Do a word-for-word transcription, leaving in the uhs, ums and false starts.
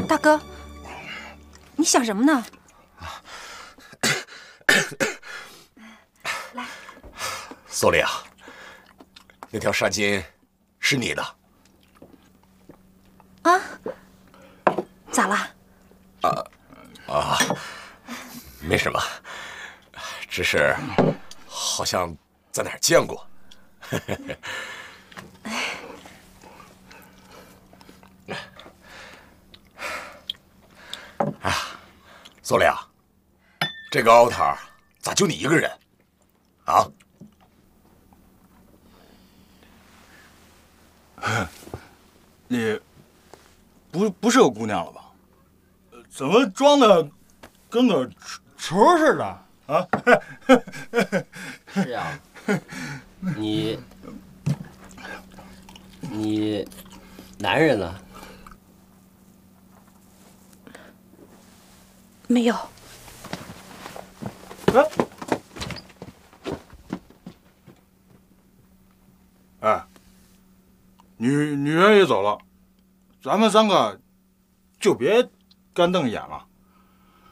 大哥，你想什么呢？来， 索莉亚，那条纱巾是你的。 啊？咋了？ 啊啊，没什么，只是好像在哪儿见过。哎，索莉亚，这个凹塔咋就你一个人？啊？ 你不不是个姑娘了吧？怎么装的跟个球似的啊？ 是啊，你你男人呢？ 没有。 哎，哎，女女人也走了，咱们三个就别干瞪眼了。